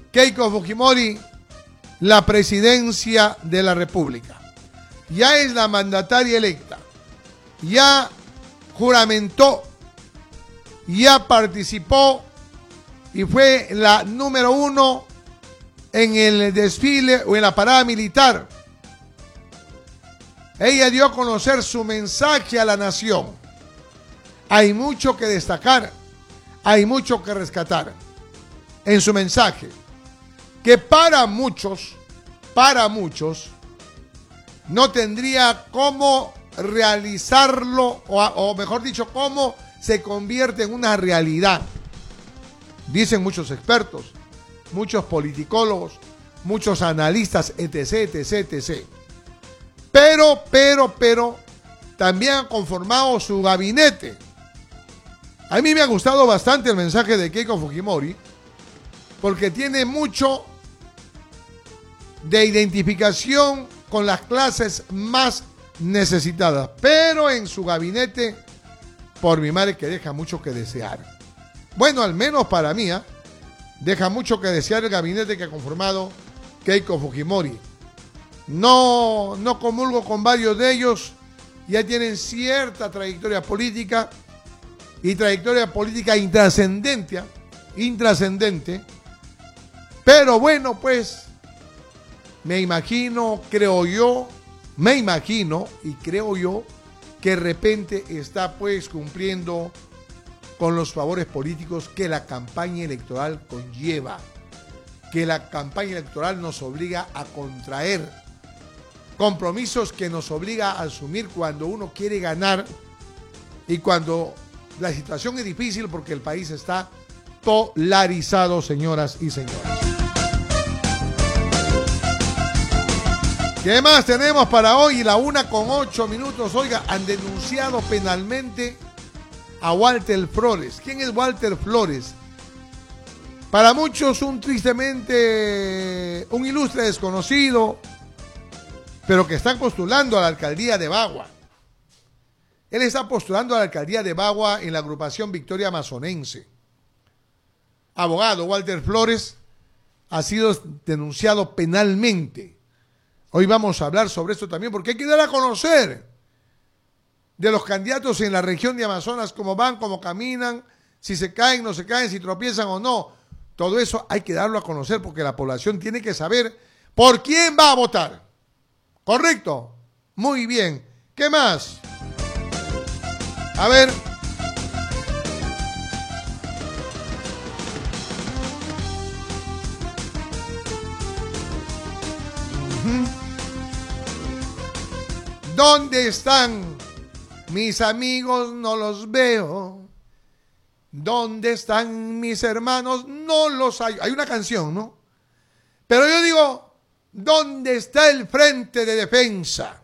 Keiko Fujimori la presidencia de la República. Ya es la mandataria electa. Ya juramentó, ya participó y fue la número 1 en el desfile o en la parada militar. Ella dio a conocer su mensaje a la nación. Hay mucho que destacar, hay mucho que rescatar en su mensaje, que para muchos, no tendría cómo realizarlo, o mejor dicho, cómo se convierte en una realidad. Dicen muchos expertos, muchos politicólogos, muchos analistas, etc, etc, etc. Pero, también han conformado su gabinete. A mí me ha gustado bastante el mensaje de Keiko Fujimori, porque tiene mucho de identificación con las clases más necesitadas, pero en su gabinete, por mi madre, que deja mucho que desear. Bueno, al menos para mí, deja mucho que desear el gabinete que ha conformado Keiko Fujimori. No comulgo con varios de ellos, ya tienen cierta trayectoria política y trayectoria política intrascendente, pero bueno, pues me imagino y creo yo que de repente está pues cumpliendo con los favores políticos que la campaña electoral conlleva, que la campaña electoral nos obliga a contraer, compromisos que nos obliga a asumir cuando uno quiere ganar y cuando la situación es difícil, porque el país está polarizado, señoras y señores. ¿Qué más tenemos para hoy? La 1:08. Oiga, han denunciado penalmente a Walter Flores. ¿Quién es Walter Flores? Para muchos un ilustre desconocido, pero que está postulando a la alcaldía de Bagua. Él está postulando a la alcaldía de Bagua en la agrupación Victoria Amazonense. Abogado Walter Flores ha sido denunciado penalmente. Hoy vamos a hablar sobre esto también, porque hay que dar a conocer de los candidatos en la región de Amazonas, cómo van, cómo caminan, si se caen, no se caen, si tropiezan o no. Todo eso hay que darlo a conocer, porque la población tiene que saber por quién va a votar. ¿Correcto? Muy bien. ¿Qué más? A ver. ¿Dónde están mis amigos? No los veo. ¿Dónde están mis hermanos? No los hay. Hay una canción, ¿no? Pero yo digo, ¿dónde está el frente de defensa?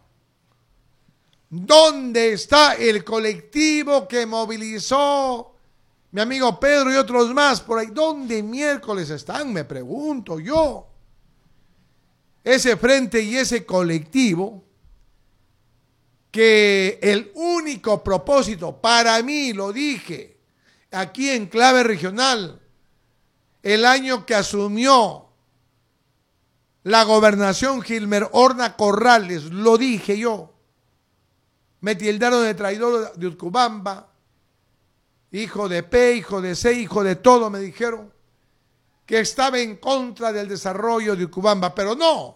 ¿Dónde está el colectivo que movilizó mi amigo Pedro y otros más por ahí? ¿Dónde miércoles están? Me pregunto yo. Ese frente y ese colectivo, que el único propósito, para mí, lo dije aquí en Clave Regional, el año que asumió la gobernación Gilmer Horna Corrales, lo dije yo, me tildaron de traidor de Utcubamba, hijo de P, hijo de C, hijo de todo, me dijeron que estaba en contra del desarrollo de Utcubamba, pero no.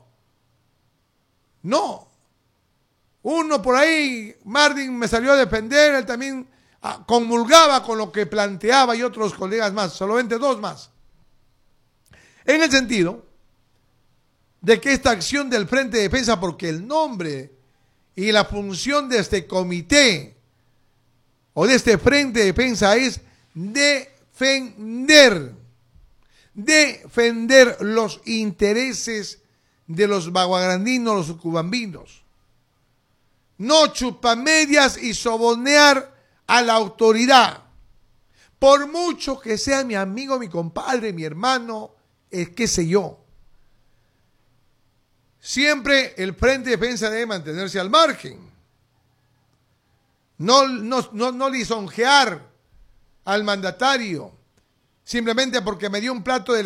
Uno por ahí, Martín, me salió a defender, él también comulgaba con lo que planteaba y otros colegas más, solamente dos más. En el sentido de que esta acción del Frente de Defensa, porque el nombre y la función de este comité o de este Frente de Defensa es defender los intereses de los baguagrandinos, los utcubambinos. No chupamedias y sobonear a la autoridad. Por mucho que sea mi amigo, mi compadre, mi hermano, qué sé yo. Siempre el Frente de Defensa debe mantenerse al margen. No lisonjear al mandatario simplemente porque me dio un plato de